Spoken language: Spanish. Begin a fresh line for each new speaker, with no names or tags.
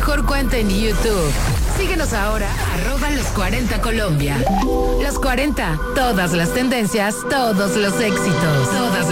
mejor cuenta en YouTube. Síguenos ahora, @los40 Colombia. Los 40, todas las tendencias, todos los éxitos, todas